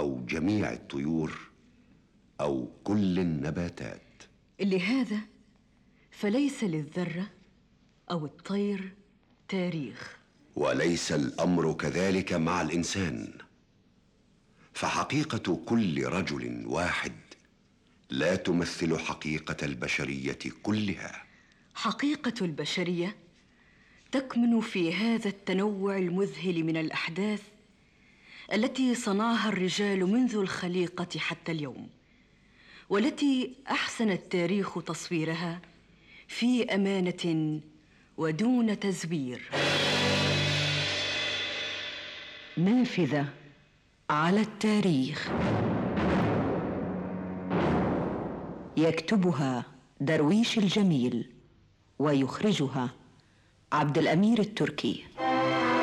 أو جميع الطيور أو كل النباتات. لهذا فليس للذرة أو الطير تاريخ. وليس الأمر كذلك مع الإنسان، فحقيقة كل رجل واحد لا تمثل حقيقة البشرية كلها. حقيقة البشرية تكمن في هذا التنوع المذهل من الأحداث التي صنعها الرجال منذ الخليقة حتى اليوم، والتي أحسن التاريخ تصويرها في أمانة ودون تزوير. نافذة على التاريخ، يكتبها درويش الجميل ويخرجها عبد الأمير التركي.